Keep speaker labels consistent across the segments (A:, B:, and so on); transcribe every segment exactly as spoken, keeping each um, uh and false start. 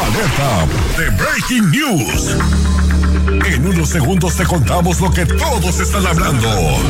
A: Alerta de Breaking News. En unos segundos te contamos lo que todos están hablando.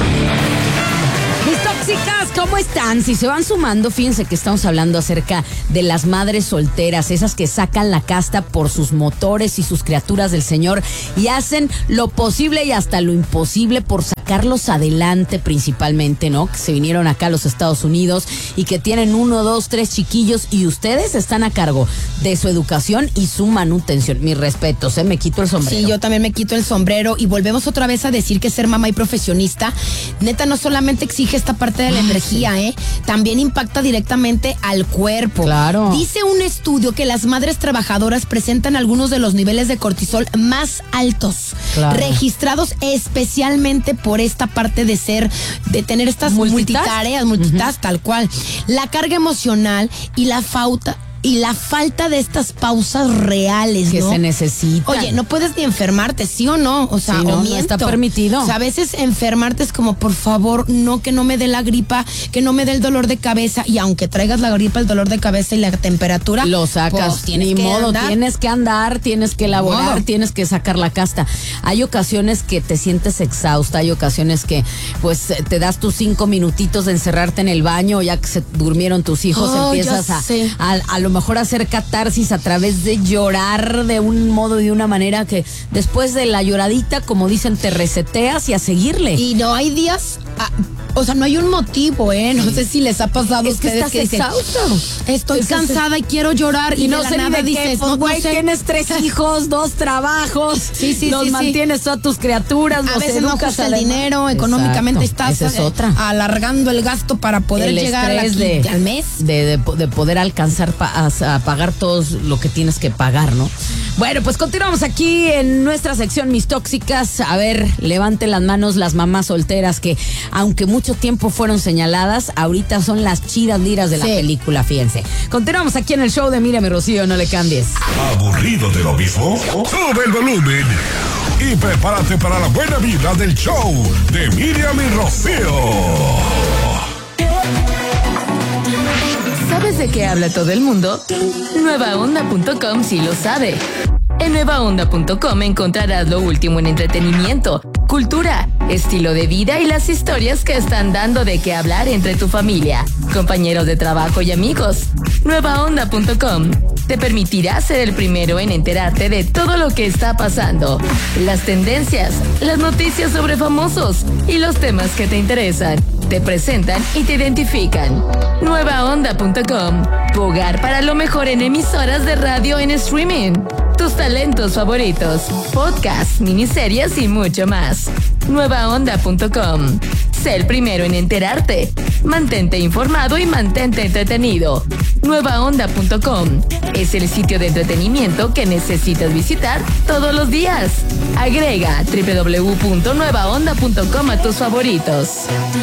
B: Mis tóxicas, ¿cómo están? Si se van sumando, fíjense que estamos hablando acerca de las madres solteras, esas que sacan la casta por sus motores y sus criaturas del Señor y hacen lo posible y hasta lo imposible por sacarlos adelante, principalmente, ¿no? Que se vinieron acá a los Estados Unidos y que tienen uno, dos, tres chiquillos y ustedes están a cargo de su educación y su manutención. Mis respetos, ¿eh? Me quito el sombrero.
C: Sí, yo también me quito el sombrero y volvemos otra vez a decir que ser mamá y profesionista, neta, no solamente exige esta parte de la Ay, energía, sí. ¿eh? También impacta directamente al cuerpo.
B: Claro.
C: Dice un estudio que las madres trabajadoras presentan algunos de los niveles de cortisol más altos, claro. registrados especialmente por esta parte de ser, de tener estas
B: multitask,
C: multitareas, multitask, uh-huh. tal cual. La carga emocional y la falta Y la falta de estas pausas reales,
B: que
C: ¿no?
B: se necesitan.
C: Oye, no puedes ni enfermarte, ¿sí o no? O sea,
B: sí, no,
C: o miento.
B: no está permitido.
C: O sea, a veces enfermarte es como, por favor, no, que no me dé la gripa, que no me dé el dolor de cabeza. Y aunque traigas la gripa, el dolor de cabeza y la temperatura,
B: lo sacas.
C: Pues, tienes
B: ni
C: que
B: modo,
C: andar.
B: tienes que andar, tienes que elaborar, no. tienes que sacar la casta. Hay ocasiones que te sientes exhausta, hay ocasiones que, pues, te das tus cinco minutitos de encerrarte en el baño, ya que se durmieron tus hijos,
C: oh,
B: empiezas a, a, a lo mejor a hacer catarsis a través de llorar de un modo y de una manera que después de la lloradita, como dicen, te reseteas y a seguirle.
C: Y no hay días, ah, o sea, no hay un motivo, ¿eh? No sí. sé si les ha pasado a
B: es
C: ustedes
B: que estás
C: que
B: exhausto.
C: Dicen, estoy es cansada y quiero llorar y,
B: y no
C: de la
B: sé
C: nada
B: ni de
C: dices,
B: qué, pues,
C: no,
B: güey,
C: no sé.
B: Tienes tres hijos, dos trabajos,
C: sí, sí,
B: los
C: sí,
B: mantienes sí. a tus criaturas,
C: a
B: los
C: veces no ajusta el dinero,
B: Exacto.
C: económicamente estás
B: Esa es otra.
C: alargando el gasto para poder
B: el
C: llegar aquí,
B: de,
C: al mes.
B: De, de, de poder alcanzar pa, a, a pagar todo lo que tienes que pagar, ¿no? Bueno, pues continuamos aquí en nuestra sección Mis Tóxicas. A ver, levanten las manos las mamás solteras que, aunque mucho tiempo fueron señaladas, ahorita son las chidas liras de la sí. película, fíjense. Continuamos aquí en el show de Mírame, Rocío, no le cambies.
A: ¿Aburrido de lo mismo? Sube el volumen y prepárate para la buena vida del show de Miriam y Rocío.
D: ¿Sabes de qué habla todo el mundo? nueva onda punto com sí lo sabe. En nueva onda punto com encontrarás lo último en entretenimiento, cultura, estilo de vida y las historias que están dando de qué hablar entre tu familia, compañeros de trabajo y amigos. nueva onda punto com te permitirá ser el primero en enterarte de todo lo que está pasando, las tendencias, las noticias sobre famosos y los temas que te interesan. Te presentan y te identifican. nueva onda punto com, tu hogar para lo mejor en emisoras de radio en streaming, tus talentos favoritos, podcasts, miniseries y mucho más. nueva onda punto com, sé el primero en enterarte. Mantente informado y mantente entretenido. nueva onda punto com es el sitio de entretenimiento que necesitas visitar todos los días. Agrega doble u doble u doble u punto nueva onda punto com a tus favoritos.